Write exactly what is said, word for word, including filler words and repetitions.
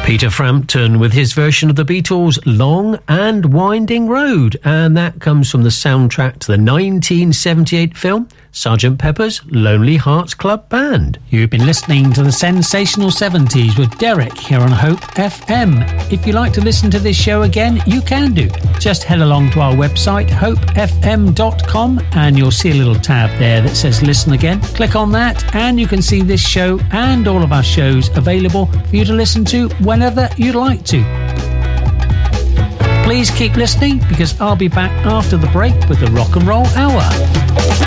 Peter Frampton with his version of the Beatles' Long and Winding Road, and that comes from the soundtrack to the nineteen seventy-eight film Sergeant Pepper's Lonely Hearts Club Band. You've been listening to the Sensational seventies with Derek here on Hope F M. If you like to listen to this show again, you can do. Just head along to our website, hope f m dot com, and you'll see a little tab there that says Listen Again. Click on that and you can see this show and all of our shows available for you to listen to whenever you'd like to. Please keep listening because I'll be back after the break with the Rock and Roll Hour.